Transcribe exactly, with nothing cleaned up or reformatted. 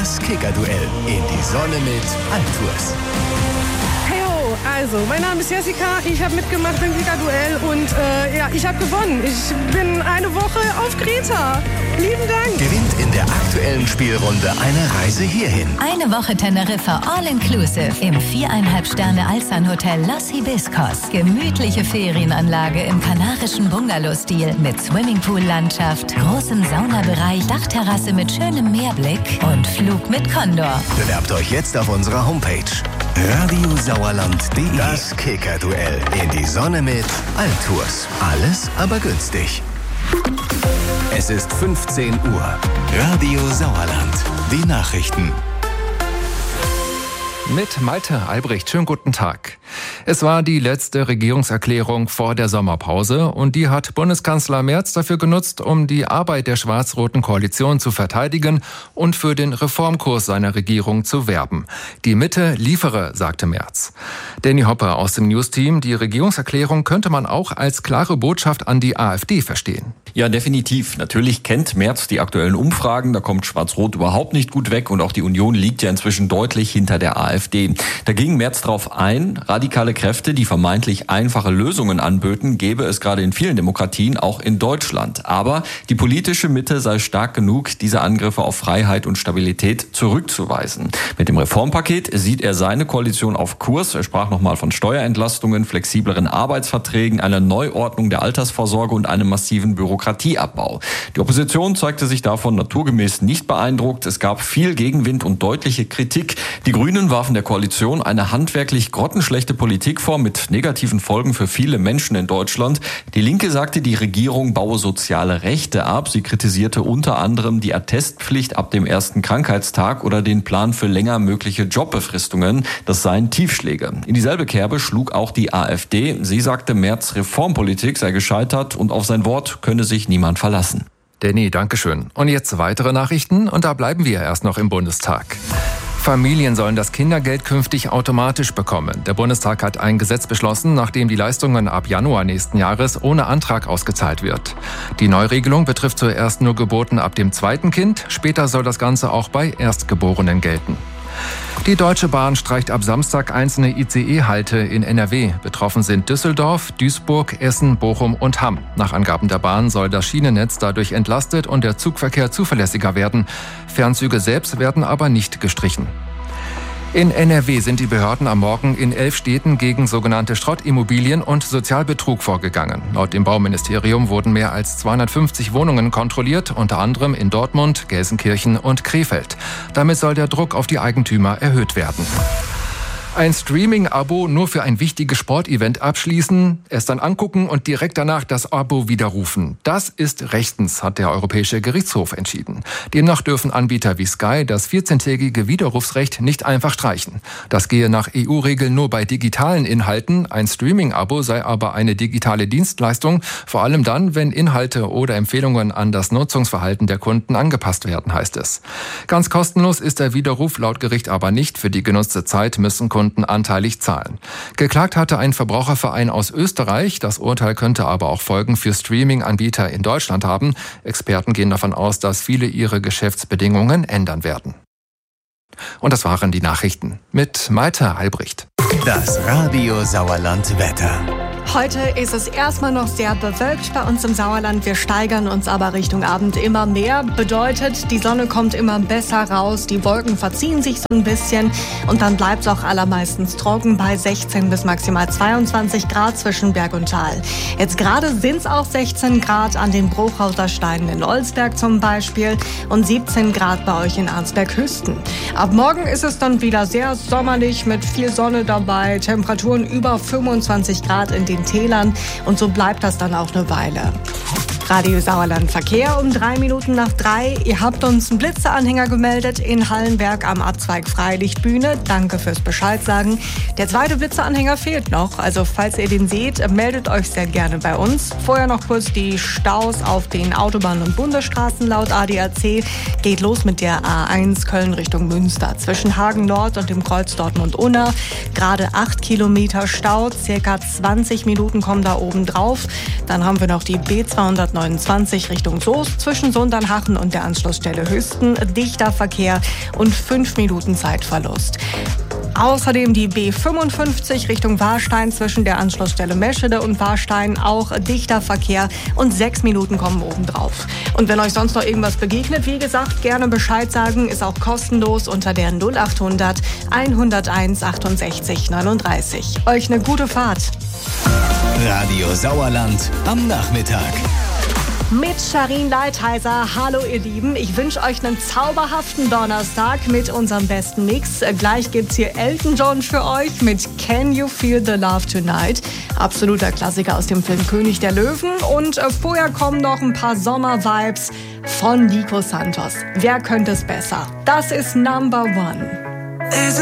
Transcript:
Das Kicker-Duell in die Sonne mit Altours. Heyo, also, mein Name ist Jessica, ich habe mitgemacht beim Kicker-Duell und äh, ja, ich habe gewonnen. Ich bin eine Woche auf Kreta. Lieben Dank. Gewinnt in der aktuellen Spielrunde eine Reise hierhin. Eine Woche Teneriffa All-Inclusive im viereinhalb Sterne Alsan-Hotel Los Hibiscos. Gemütliche Ferienanlage im kanarischen Bungalow-Stil mit Swimmingpool-Landschaft, großem Saunabereich, Dachterrasse mit schönem Meerblick und Flug mit Condor. Bewerbt euch jetzt auf unserer Homepage radiosauerland punkt de. Das Kicker-Duell in die Sonne mit Altours. Alles aber günstig. Es ist fünfzehn Uhr. Radio Sauerland. Die Nachrichten. Mit Malte Albrecht. Schönen guten Tag. Es war die letzte Regierungserklärung vor der Sommerpause und die hat Bundeskanzler Merz dafür genutzt, um die Arbeit der schwarz-roten Koalition zu verteidigen und für den Reformkurs seiner Regierung zu werben. Die Mitte liefere, sagte Merz. Danny Hopper aus dem News-Team, die Regierungserklärung könnte man auch als klare Botschaft an die AfD verstehen. Ja, definitiv. Natürlich kennt Merz die aktuellen Umfragen, da kommt Schwarz-Rot überhaupt nicht gut weg und auch die Union liegt ja inzwischen deutlich hinter der AfD. Da ging Merz drauf ein, radikale Kräfte, die vermeintlich einfache Lösungen anböten, gäbe es gerade in vielen Demokratien, auch in Deutschland. Aber die politische Mitte sei stark genug, diese Angriffe auf Freiheit und Stabilität zurückzuweisen. Mit dem Reformpaket sieht er seine Koalition auf Kurs. Er sprach nochmal von Steuerentlastungen, flexibleren Arbeitsverträgen, einer Neuordnung der Altersvorsorge und einem massiven Bürokratieabbau. Die Opposition zeigte sich davon naturgemäß nicht beeindruckt. Es gab viel Gegenwind und deutliche Kritik. Die Grünen warfen der Koalition eine handwerklich grottenschlechte Politik vor mit negativen Folgen für viele Menschen in Deutschland. Die Linke sagte, die Regierung baue soziale Rechte ab. Sie kritisierte unter anderem die Attestpflicht ab dem ersten Krankheitstag oder den Plan für länger mögliche Jobbefristungen. Das seien Tiefschläge. In dieselbe Kerbe schlug auch die AfD. Sie sagte, Merz' Reformpolitik sei gescheitert und auf sein Wort könne sich niemand verlassen. Danny, dankeschön. Und jetzt weitere Nachrichten und da bleiben wir erst noch im Bundestag. Familien sollen das Kindergeld künftig automatisch bekommen. Der Bundestag hat ein Gesetz beschlossen, nachdem die Leistungen ab Januar nächsten Jahres ohne Antrag ausgezahlt wird. Die Neuregelung betrifft zuerst nur Geburten ab dem zweiten Kind. Später soll das Ganze auch bei Erstgeborenen gelten. Die Deutsche Bahn streicht ab Samstag einzelne I C E-Halte in N R W. Betroffen sind Düsseldorf, Duisburg, Essen, Bochum und Hamm. Nach Angaben der Bahn soll das Schienennetz dadurch entlastet und der Zugverkehr zuverlässiger werden. Fernzüge selbst werden aber nicht gestrichen. In N R W sind die Behörden am Morgen in elf Städten gegen sogenannte Schrottimmobilien und Sozialbetrug vorgegangen. Laut dem Bauministerium wurden mehr als zweihundertfünfzig Wohnungen kontrolliert, unter anderem in Dortmund, Gelsenkirchen und Krefeld. Damit soll der Druck auf die Eigentümer erhöht werden. Ein Streaming-Abo nur für ein wichtiges Sportevent abschließen, es dann angucken und direkt danach das Abo widerrufen. Das ist rechtens, hat der Europäische Gerichtshof entschieden. Demnach dürfen Anbieter wie Sky das vierzehntägige Widerrufsrecht nicht einfach streichen. Das gehe nach E U-Regeln nur bei digitalen Inhalten. Ein Streaming-Abo sei aber eine digitale Dienstleistung, vor allem dann, wenn Inhalte oder Empfehlungen an das Nutzungsverhalten der Kunden angepasst werden, heißt es. Ganz kostenlos ist der Widerruf laut Gericht aber nicht. Für die genutzte Zeit müssen Kunden anteilig zahlen. Geklagt hatte ein Verbraucherverein aus Österreich. Das Urteil könnte aber auch Folgen für Streaming-Anbieter in Deutschland haben. Experten gehen davon aus, dass viele ihre Geschäftsbedingungen ändern werden. Und das waren die Nachrichten mit Malte Albrecht. Das Radio Sauerland Wetter. Heute ist es erstmal noch sehr bewölkt bei uns im Sauerland. Wir steigern uns aber Richtung Abend immer mehr. Bedeutet, die Sonne kommt immer besser raus, die Wolken verziehen sich so ein bisschen und dann bleibt es auch allermeistens trocken bei sechzehn bis maximal zweiundzwanzig Grad zwischen Berg und Tal. Jetzt gerade sind es auch sechzehn Grad an den Bruchhauser Steinen in Olsberg zum Beispiel und siebzehn Grad bei euch in Arnsberg-Hüsten. Ab morgen ist es dann wieder sehr sommerlich mit viel Sonne dabei, Temperaturen über fünfundzwanzig Grad in den Tälern und so bleibt das dann auch eine Weile. Radio Sauerland Verkehr um drei Minuten nach drei. Ihr habt uns einen Blitzeanhänger gemeldet in Hallenberg am Abzweig Freilichtbühne. Danke fürs Bescheid sagen. Der zweite Blitzeanhänger fehlt noch. Also falls ihr den seht, meldet euch sehr gerne bei uns. Vorher noch kurz die Staus auf den Autobahnen und Bundesstraßen laut A D A C. Geht los mit der A eins Köln Richtung Münster. Zwischen Hagen Nord und dem Kreuz Dortmund-Unna. Gerade acht Kilometer Stau. Circa zwanzig Minuten kommen da oben drauf. Dann haben wir noch die B zweihundertneun neunundzwanzig Richtung Soest zwischen Sundernhachen und der Anschlussstelle Hüsten. Dichter Verkehr und fünf Minuten Zeitverlust. Außerdem die B fünfundfünfzig Richtung Warstein zwischen der Anschlussstelle Meschede und Warstein, auch dichter Verkehr und sechs Minuten kommen obendrauf. Und wenn euch sonst noch irgendwas begegnet, wie gesagt, gerne Bescheid sagen, ist auch kostenlos unter der null achthundert hunderteins achtundsechzig neununddreißig. Euch eine gute Fahrt. Radio Sauerland am Nachmittag. Mit Sharin Leitheiser. Hallo ihr Lieben, ich wünsche euch einen zauberhaften Donnerstag mit unserem besten Mix. Gleich gibt's hier Elton John für euch mit Can You Feel the Love Tonight? Absoluter Klassiker aus dem Film König der Löwen. Und vorher kommen noch ein paar Sommer-Vibes von Nico Santos. Wer könnte es besser? Das ist Number One.